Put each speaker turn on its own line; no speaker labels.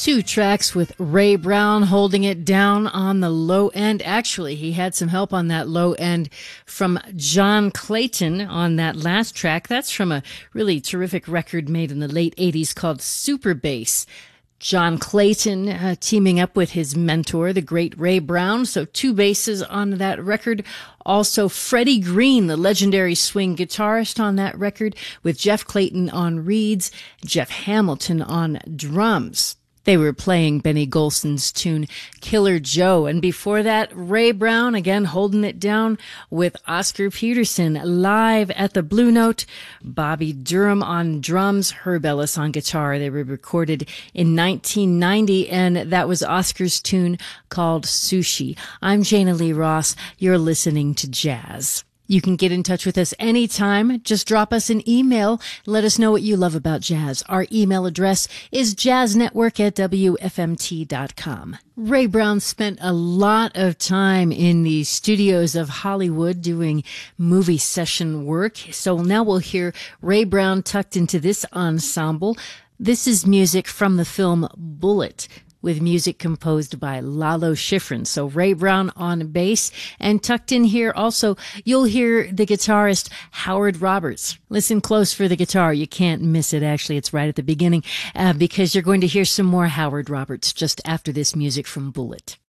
Two tracks with Ray Brown holding it down on the low end. Actually, he had some help on that low end from John Clayton on that last track. That's from a really terrific record made in the late 80s called Super Bass. John Clayton teaming up with his mentor, the great Ray Brown. So two basses on that record. Also, Freddie Green, the legendary swing guitarist on that record, with Jeff Clayton on reeds, Jeff Hamilton on drums. They were playing Benny Golson's tune, Killer Joe. And before that, Ray Brown, again, holding it down with Oscar Peterson live at the Blue Note. Bobby Durham on drums, Herb Ellis on guitar. They were recorded in 1990, and that was Oscar's tune called Sushi. I'm Jana Lee Ross. You're listening to Jazz. You can get in touch with us anytime. Just drop us an email. Let us know what you love about jazz. Our email address is jazznetwork@wfmt.com. Ray Brown spent a lot of time in the studios of Hollywood doing movie session work. So now we'll hear Ray Brown tucked into this ensemble. This is music from the film Bullitt, with music composed by Lalo Schifrin. So Ray Brown on bass, and tucked in here also, you'll hear the guitarist Howard Roberts. Listen close for the guitar. You can't miss it. Actually, it's right at the beginning, because you're going to hear some more Howard Roberts just after this music from Bullitt.